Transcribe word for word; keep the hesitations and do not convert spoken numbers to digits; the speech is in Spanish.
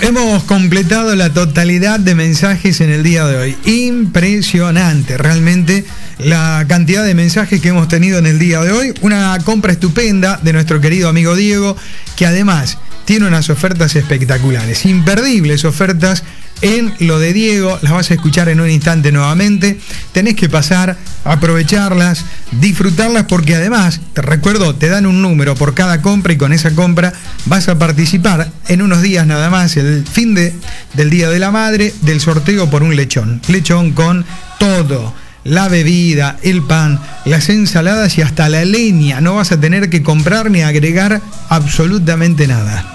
hemos completado la totalidad de mensajes en el día de hoy. Impresionante, realmente, la cantidad de mensajes que hemos tenido en el día de hoy. Una compra estupenda de nuestro querido amigo Diego, que además tiene unas ofertas espectaculares, imperdibles ofertas en lo de Diego. Las vas a escuchar en un instante nuevamente. Tenés que pasar, aprovecharlas, disfrutarlas, porque además, te recuerdo, te dan un número por cada compra y con esa compra vas a participar en unos días nada más, el fin de, del Día de la Madre, del sorteo por un lechón. Lechón con todo. La bebida, el pan, las ensaladas y hasta la leña. No vas a tener que comprar ni agregar absolutamente nada.